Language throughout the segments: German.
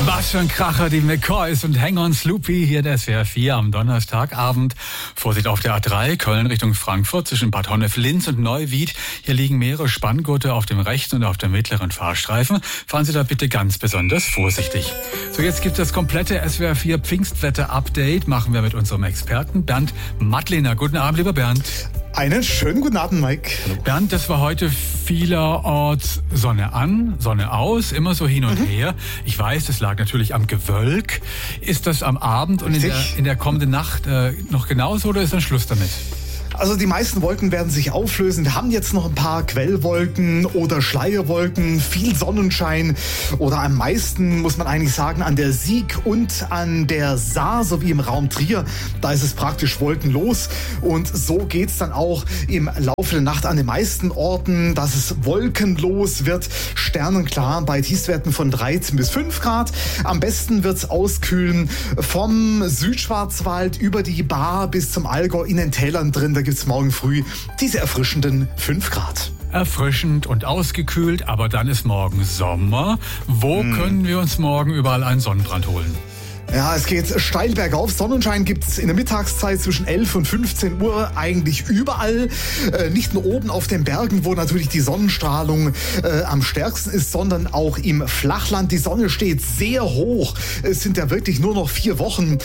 Was für ein Kracher, die McCoys und Hang on Sloopy hier der SWR 4 am Donnerstagabend. Vorsicht auf der A3, Köln Richtung Frankfurt zwischen Bad Honnef-Linz und Neuwied. Hier liegen mehrere Spanngurte auf dem rechten und auf dem mittleren Fahrstreifen. Fahren Sie da bitte ganz besonders vorsichtig. So, jetzt gibt es das komplette SWR 4 Pfingstwetter-Update. Machen wir mit unserem Experten Bernd Mattliner. Guten Abend, lieber Bernd. Einen schönen guten Abend, Mike. Hallo. Bernd, das war heute vielerorts Sonne an, Sonne aus, immer so hin und her. Ich weiß, das lag natürlich am Gewölk. Ist das am Abend und in der kommenden Nacht noch genauso oder ist dann Schluss damit? Also die meisten Wolken werden sich auflösen. Wir haben jetzt noch ein paar Quellwolken oder Schleierwolken, viel Sonnenschein oder am meisten, muss man eigentlich sagen, an der Sieg und an der Saar sowie im Raum Trier. Da ist es praktisch wolkenlos und so geht's dann auch im Laufe der Nacht an den meisten Orten, dass es wolkenlos wird, sternenklar bei Tiefstwerten von 13 bis 5 Grad. Am besten wird's auskühlen vom Südschwarzwald über die Baar bis zum Allgäu in den Tälern drin. Da gibt's morgen früh diese erfrischenden 5 Grad. Erfrischend und ausgekühlt, aber dann ist morgen Sommer. Wo können wir uns morgen überall einen Sonnenbrand holen? Ja, es geht steil bergauf. Sonnenschein gibt's in der Mittagszeit zwischen 11 und 15 Uhr eigentlich überall. Nicht nur oben auf den Bergen, wo natürlich die Sonnenstrahlung am stärksten ist, sondern auch im Flachland. Die Sonne steht sehr hoch. Es sind ja wirklich nur noch 4 Wochen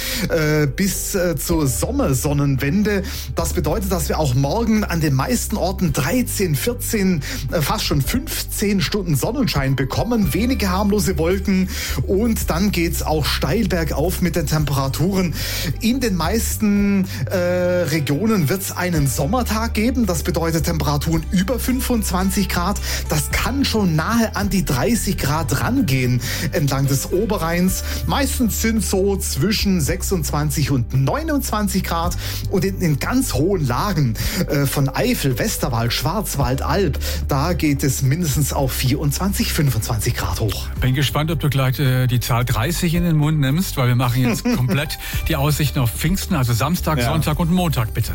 bis zur Sommersonnenwende. Das bedeutet, dass wir auch morgen an den meisten Orten 13, 14, fast schon 15 Stunden Sonnenschein bekommen. Wenige harmlose Wolken und dann geht's auch steil bergauf mit den Temperaturen. In den meisten Regionen wird es einen Sommertag geben. Das bedeutet Temperaturen über 25 Grad. Das kann schon nahe an die 30 Grad rangehen entlang des Oberrheins. Meistens sind so zwischen 26 und 29 Grad. Und in den ganz hohen Lagen von Eifel, Westerwald, Schwarzwald, Alb, da geht es mindestens auf 24, 25 Grad hoch. Bin gespannt, ob du gleich die Zahl 30 in den Mund nimmst, weil wir machen jetzt komplett die Aussichten auf Pfingsten, also Samstag, Sonntag und Montag, bitte.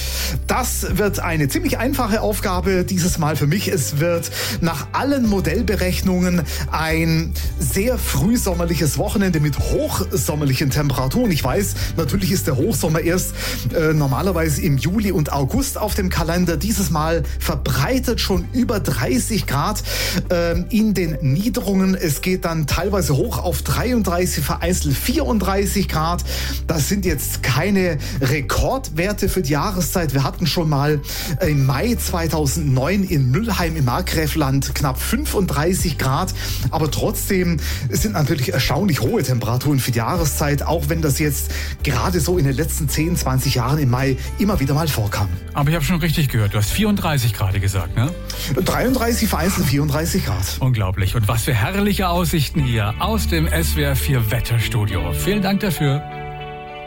Das wird eine ziemlich einfache Aufgabe dieses Mal für mich. Es wird nach allen Modellberechnungen ein sehr frühsommerliches Wochenende mit hochsommerlichen Temperaturen. Ich weiß, natürlich ist der Hochsommer erst normalerweise im Juli und August auf dem Kalender. Dieses Mal verbreitet schon über 30 Grad in den Niederungen. Es geht dann teilweise hoch auf 33, vereinzelt 34 Grad. Das sind jetzt keine Rekordwerte für die Jahreszeit. Wir hatten schon mal im Mai 2009 in Müllheim im Markgräfland knapp 35 Grad. Aber trotzdem sind natürlich erstaunlich hohe Temperaturen für die Jahreszeit, auch wenn das jetzt gerade so in den letzten 10, 20 Jahren im Mai immer wieder mal vorkam. Aber ich habe schon richtig gehört, du hast 34 gerade gesagt, ne? 33, vereinzelt 34 Grad. Unglaublich. Und was für herrliche Aussichten hier aus dem SWR 4 Wetterstudio. Vielen Dank dafür.